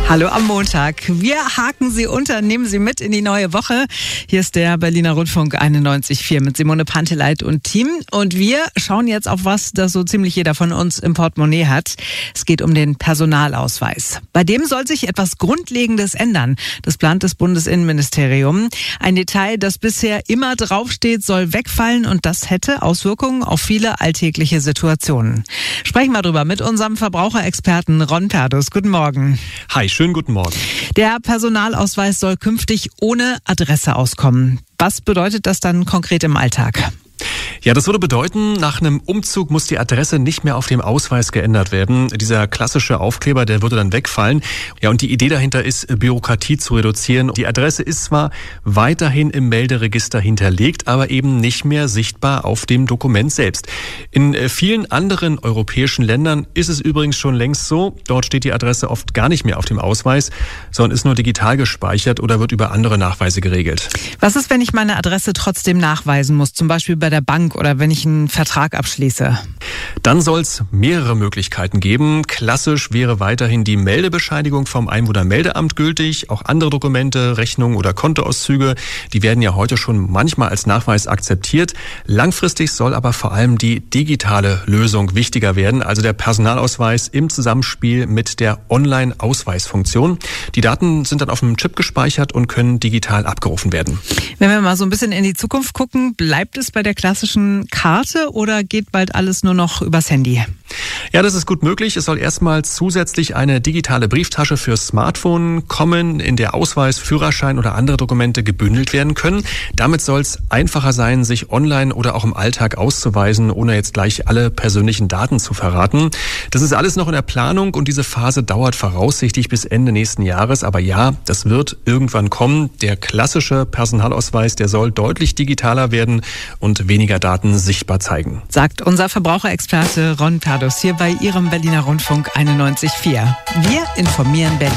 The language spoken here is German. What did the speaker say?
Hallo am Montag. Wir haken Sie unter, nehmen Sie mit in die neue Woche. Hier ist der Berliner Rundfunk 91.4 mit Simone Panteleit und Team. Und wir schauen jetzt auf was, das so ziemlich jeder von uns im Portemonnaie hat. Es geht um den Personalausweis. Bei dem soll sich etwas Grundlegendes ändern. Das plant das Bundesinnenministerium. Ein Detail, das bisher immer draufsteht, soll wegfallen und das hätte Auswirkungen auf viele alltägliche Situationen. Sprechen wir drüber mit unserem Verbraucherexperten Ron Perdus. Guten Morgen. Hi, schönen guten Morgen. Der Personalausweis soll künftig ohne Adresse auskommen. Was bedeutet das dann konkret im Alltag? Ja, das würde bedeuten, nach einem Umzug muss die Adresse nicht mehr auf dem Ausweis geändert werden. Dieser klassische Aufkleber, der würde dann wegfallen. Ja, und die Idee dahinter ist, Bürokratie zu reduzieren. Die Adresse ist zwar weiterhin im Melderegister hinterlegt, aber eben nicht mehr sichtbar auf dem Dokument selbst. In vielen anderen europäischen Ländern ist es übrigens schon längst so. Dort steht die Adresse oft gar nicht mehr auf dem Ausweis, sondern ist nur digital gespeichert oder wird über andere Nachweise geregelt. Was ist, wenn ich meine Adresse trotzdem nachweisen muss, zum Beispiel bei der Bank oder wenn ich einen Vertrag abschließe? Dann soll es mehrere Möglichkeiten geben. Klassisch wäre weiterhin die Meldebescheinigung vom Einwohnermeldeamt gültig. Auch andere Dokumente, Rechnungen oder Kontoauszüge, die werden ja heute schon manchmal als Nachweis akzeptiert. Langfristig soll aber vor allem die digitale Lösung wichtiger werden, also der Personalausweis im Zusammenspiel mit der Online-Ausweisfunktion. Die Daten sind dann auf einem Chip gespeichert und können digital abgerufen werden. Wenn wir mal so ein bisschen in die Zukunft gucken, bleibt es bei der klassischen Karte oder geht bald alles nur noch übers Handy? Ja, das ist gut möglich. Es soll erstmal zusätzlich eine digitale Brieftasche fürs Smartphone kommen, in der Ausweis, Führerschein oder andere Dokumente gebündelt werden können. Damit soll es einfacher sein, sich online oder auch im Alltag auszuweisen, ohne jetzt gleich alle persönlichen Daten zu verraten. Das ist alles noch in der Planung und diese Phase dauert voraussichtlich bis Ende nächsten Jahres. Aber ja, das wird irgendwann kommen. Der klassische Personalausweis, der soll deutlich digitaler werden und weniger Daten sichtbar zeigen. Sagt unser Verbraucherexperte Ron Perdus hier bei Ihrem Berliner Rundfunk 91.4. Wir informieren Berlin.